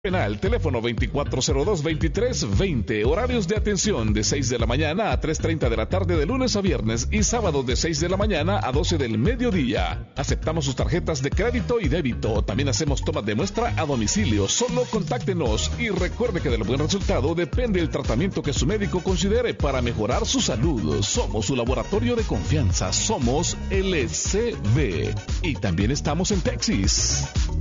Penal, teléfono 2402-2320, horarios de atención de 6 de la mañana a 3:30 de la tarde de lunes a viernes y sábado de 6 de la mañana a 12 del mediodía. Aceptamos sus tarjetas de crédito y débito. También hacemos tomas de muestra a domicilio. Solo contáctenos y recuerde que del buen resultado depende el tratamiento que su médico considere para mejorar su salud. Somos su laboratorio de confianza. Somos LCB y también estamos en Texas.